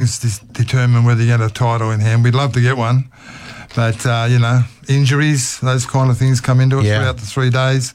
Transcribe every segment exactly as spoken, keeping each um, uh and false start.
things to determine whether you get a title in hand. We'd love to get one, but, uh, you know, injuries, those kind of things come into it yeah. throughout the three days.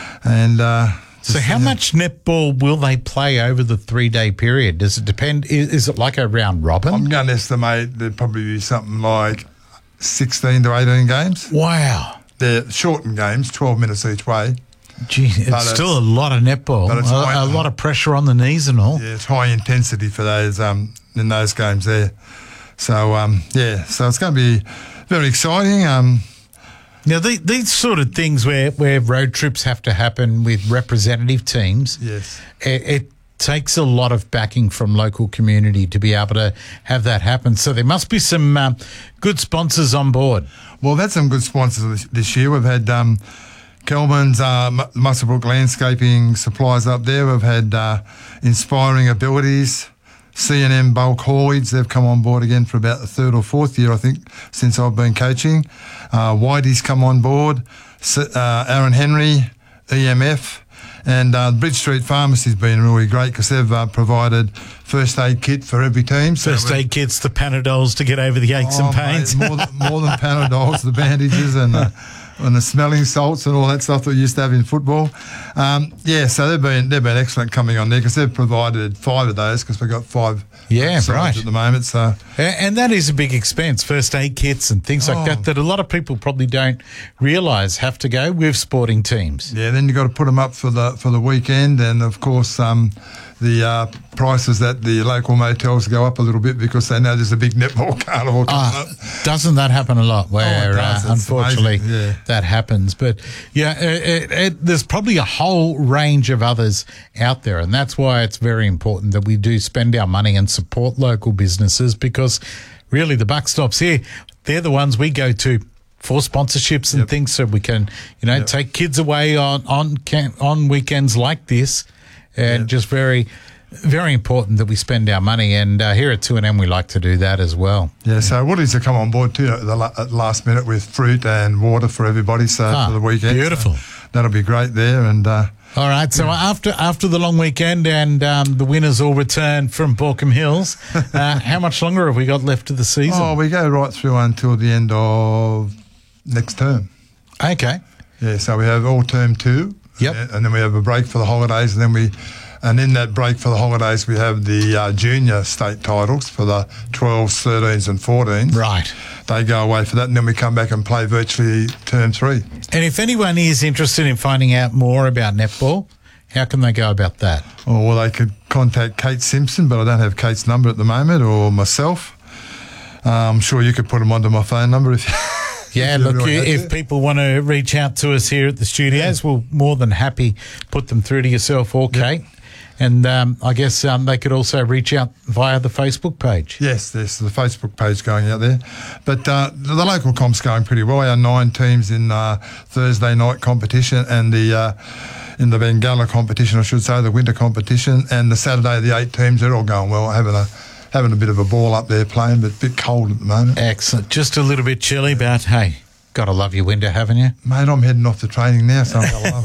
And uh, So just, how yeah. much netball will they play over the three-day period? Does it depend? Is, is it like a round robin? I'm going to estimate there'd probably be something like sixteen to eighteen games. Wow. They're shortened games, twelve minutes each way. Gee, it's But still it's- a lot of netball, but it's a, high- a lot of pressure on the knees and all. Yeah, it's high intensity for those um, in those games there. So, um, yeah, so it's going to be very exciting. Um, Now, the, these sort of things where, where road trips have to happen with representative teams, yes. it, it takes a lot of backing from local community to be able to have that happen. So there must be some um, good sponsors on board. Well, we've had some good sponsors this, this year. We've had um, Kelman's uh, M- Muswellbrook Landscaping Supplies up there. We've had uh, Inspiring Abilities, C and M Bulk Haulage. They've come on board again for about the third or fourth year, I think, since I've been coaching. Uh, Whitey's come on board. S- uh, Aaron Henry, E M F. And uh, Bridge Street Pharmacy's been really great because they've uh, provided first aid kit for every team. So First we- aid kits, the Panadols to get over the aches Oh, and pains. mate, more, than, more than Panadols, the bandages and the, and the smelling salts and all that stuff that we used to have in football. Um, yeah, so they've been they've been excellent coming on there because they've provided five of those because we've got five Yeah, sides right. at the moment. So A- And that is a big expense, first aid kits and things like Oh. that, that a lot of people probably don't realise have to go with sporting teams. yeah, then you've got to put them up for the for the weekend, and of course um, the uh, prices at the local motels go up a little bit because they know there's a big netball carnival coming Ah, up. doesn't that happen a lot where, Oh, it does. uh, It's unfortunately, amazing, yeah. that happens? But, yeah, it, it, it, there's probably a whole range of others out there, and that's why it's very important that we do spend our money and support local businesses because, really, the buck stops here. They're the ones we go to for sponsorships and Yep. things so we can, you know, Yep. take kids away on, on, can, on weekends like this and Yep. just very... Very important that we spend our money, and uh, here at two and M we like to do that as well. Yeah, so Woolies have come on board too at the la- at last minute with fruit and water for everybody. So Ah, for the weekend, beautiful. So that'll be great there. And uh, All right, so after after the long weekend and um, the winners all return from Borkham Hills, uh, how much longer have we got left of the season? oh, we go right through until the end of next term. Okay. Yeah, so we have all term two. Yep. and, and then we have a break for the holidays, and then we. And in that break for the holidays, we have the uh, junior state titles for the twelves, thirteens and fourteens. Right. They go away for that, and then we come back and play virtually term three. And if anyone is interested in finding out more about netball, how can they go about that? Or well, they could contact Kate Simpson, but I don't have Kate's number at the moment, or myself. Uh, I'm sure you could put them onto my phone number if Yeah, if you look, really had if to. people want to reach out to us here at the studios, we're more than happy put them through to yourself or Kate. And um, I guess um, they could also reach out via the Facebook page. Yes, there's the Facebook page going out there. But uh, the, the local comp's going pretty well. Our nine teams in uh, Thursday night competition and the uh, in the Bengala competition, I should say, the winter competition, and the Saturday, the eight teams, they're all going well, having a having a bit of a ball up there playing, but a bit cold at the moment. Excellent. Just a little bit chilly, but hey, got to love your winter, haven't you? Mate, I'm heading off to training now, so I'm going to love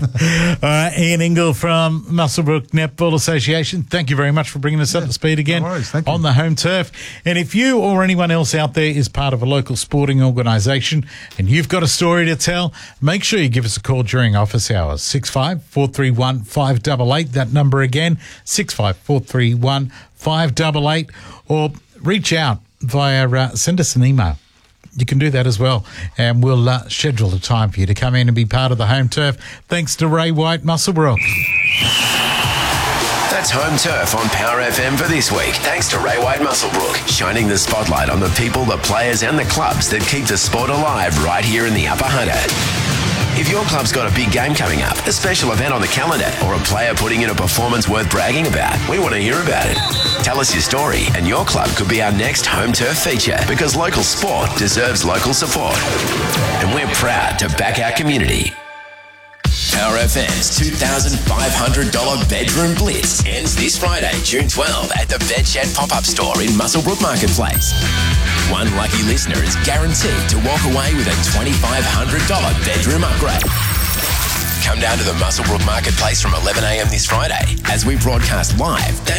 it. All right, Ian Ingle from Muswellbrook Netball Association, thank you very much for bringing us up Yeah, to speed again no worries, thank you. on the home turf. And if you or anyone else out there is part of a local sporting organisation and you've got a story to tell, make sure you give us a call during office hours, six five four three one five eight eight, that number again, six five four three one five eight eight, or reach out via, uh, send us an email. You can do that as well, and we'll uh, schedule a time for you to come in and be part of the home turf. Thanks to Ray White, Muswellbrook. That's Home Turf on Power F M for this week. Thanks to Ray White Muswellbrook, shining the spotlight on the people, the players and the clubs that keep the sport alive right here in the Upper Hunter. If your club's got a big game coming up, a special event on the calendar, or a player putting in a performance worth bragging about, we want to hear about it. Tell us your story and your club could be our next Home Turf feature, because local sport deserves local support. And we're proud to back our community. Power F M's two thousand five hundred dollars Bedroom Blitz ends this Friday, June twelfth at the Bedshed Pop-Up Store in Muswellbrook Marketplace. One lucky listener is guaranteed to walk away with a twenty-five hundred dollars bedroom upgrade. Come down to the Muswellbrook Marketplace from eleven a m this Friday as we broadcast live, thanks